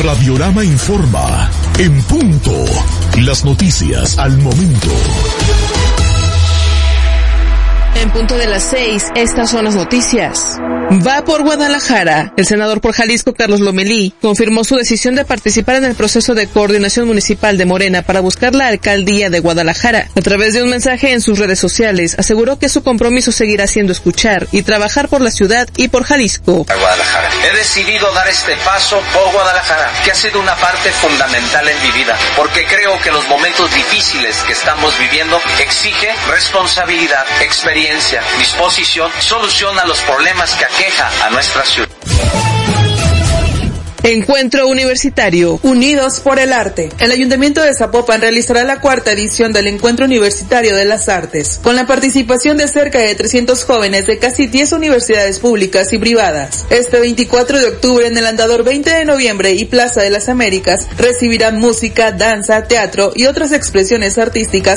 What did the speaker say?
Radiorama informa. En punto. Las noticias al momento. En punto de las 6, estas son las noticias. Va por Guadalajara. El senador por Jalisco, Carlos Lomelí, confirmó su decisión de participar en el proceso de coordinación municipal de Morena para buscar la alcaldía de Guadalajara. A través de un mensaje en sus redes sociales, aseguró que su compromiso seguirá siendo escuchar y trabajar por la ciudad y por Jalisco. Guadalajara. He decidido dar este paso por Guadalajara, que ha sido una parte fundamental en mi vida, porque creo que los momentos difíciles que estamos viviendo exigen responsabilidad, experiencia, disposición, solución a los problemas que aqueja a nuestra ciudad. Encuentro Universitario. Unidos por el Arte. El Ayuntamiento de Zapopan realizará la 4ª edición del Encuentro Universitario de las Artes, con la participación de cerca de 300 jóvenes de casi 10 universidades públicas y privadas. Este 24 de octubre en el Andador 20 de noviembre y Plaza de las Américas recibirán música, danza, teatro y otras expresiones artísticas